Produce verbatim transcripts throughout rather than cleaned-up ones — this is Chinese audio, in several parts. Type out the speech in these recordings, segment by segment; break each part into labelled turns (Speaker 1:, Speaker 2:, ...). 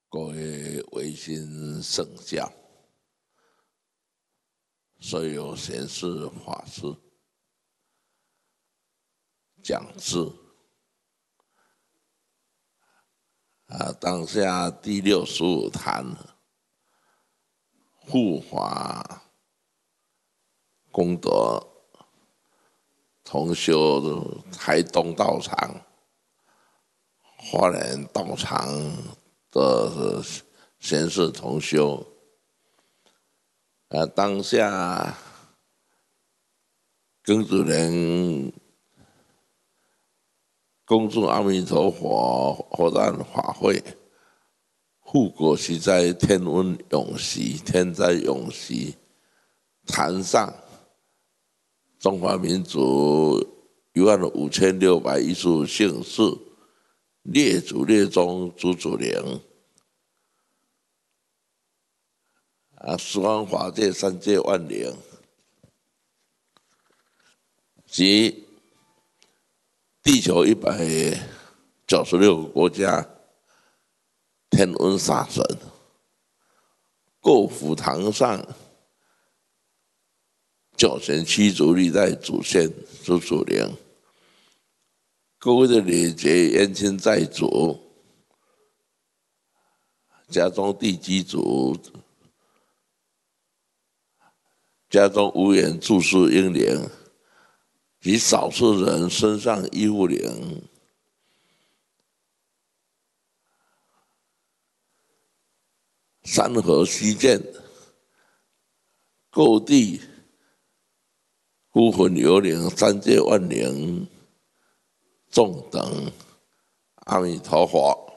Speaker 1: 各位维新圣教，所有贤士法师讲师啊，当下第六十五坛护法功德同修台东道场、花莲道场的贤士同修，啊，当下庚子年恭祝阿弥陀佛活诞法会，护国息灾，天温永息，天灾永息。坛上，中华民族一万五千六百一十五姓氏，列祖列宗祖祖灵，啊，十方法界三界万灵，及地球一百九十六个国家天文煞神，各府堂上九神七祖历代祖先祖祖灵，各位的礼节冤亲债主，家中地基主，家中无缘住宿英灵，及少数人身上医护灵，山河溪涧，各地孤魂游灵，三界万灵，众等阿弥陀佛。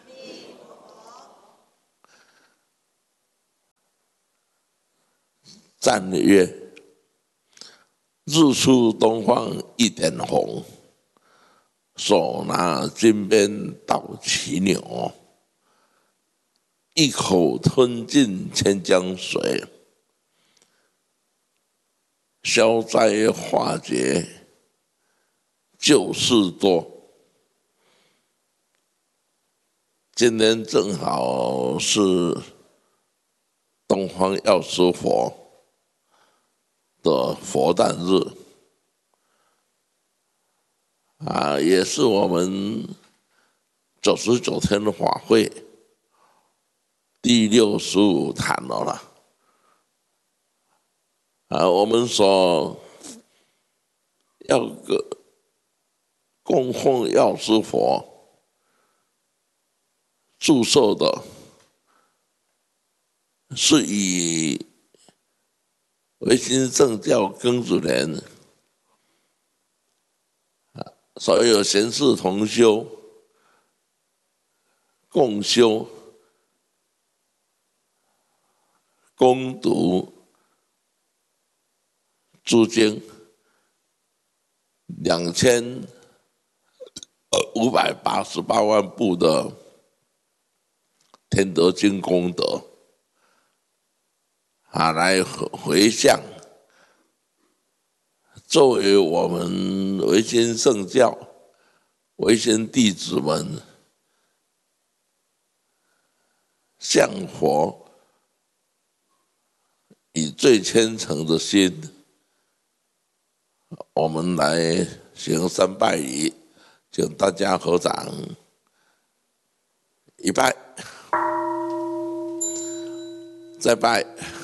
Speaker 1: 赞曰：日出东方一点红，手拿金鞭捣骑牛，一口吞尽千江水，消灾化解救世多。今天正好是东方药师佛的佛诞日啊，也是我们九十九天的法会第六十五坛了啦。啊，我们所要个供奉药师佛祝寿的，是以维新圣教庚子年所有贤士同修共修攻读诸经两千五百八十八万部的天德经功德啊，来回向，作为我们维新圣教维新弟子们向佛以最虔诚的心，我们来行三拜礼，请大家合掌，一拜，再拜，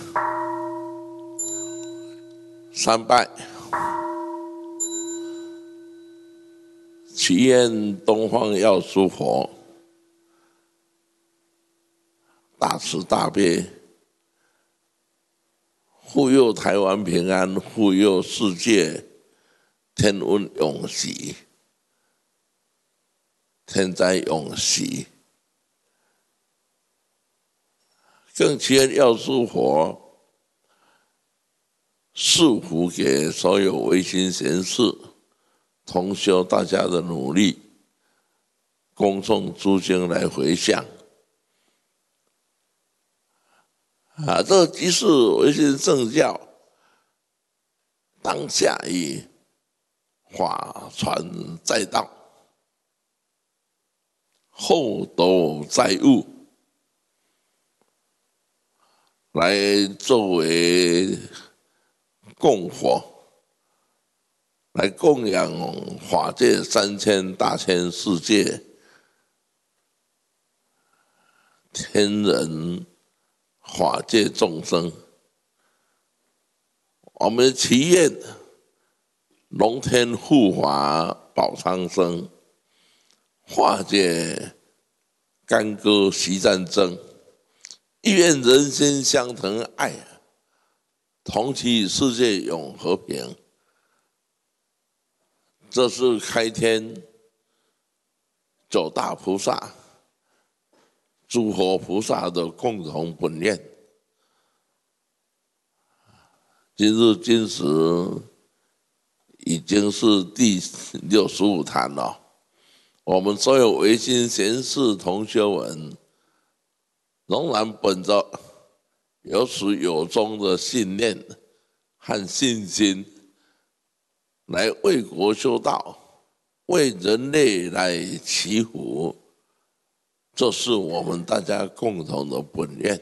Speaker 1: 三拜，祈愿东方药师佛大慈大悲，护佑台湾平安，护佑世界天温永息，天灾永息。更祈愿药师佛赐福给所有维新贤士同修，大家的努力，恭送诸经来回向啊！这即是维新圣教当下以法传在道，后斗载物， 来作为供火，来供养法界三千大千世界天人法界众生。我们的祈愿，龙天护法保苍生，化解干戈息战争，一愿人心相疼爱，同祈世界永和平。这是开天九大菩萨、诸佛菩萨的共同本愿。今日今时已经是第六十五坛了。我们所有唯心贤士同学们，仍然本着有始有终的信念和信心，来为国修道，为人类来祈福，这是我们大家共同的本愿。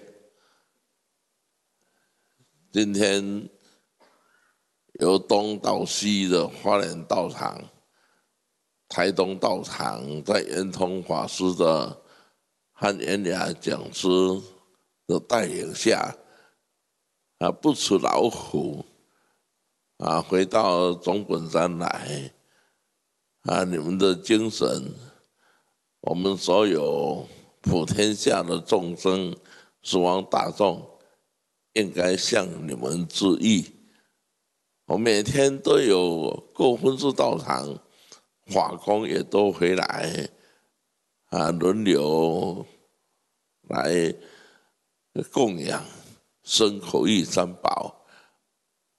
Speaker 1: 今天由东到西的花莲道场、台东道场，在圆通法师的和圆雅讲师的带领下，啊，不辞劳苦，啊，回到总本山来，啊，你们的精神，我们所有普天下的众生、十方大众，应该向你们致意。我每天都有各分寺道场法工也都回来，啊，轮流来供养身口意三宝。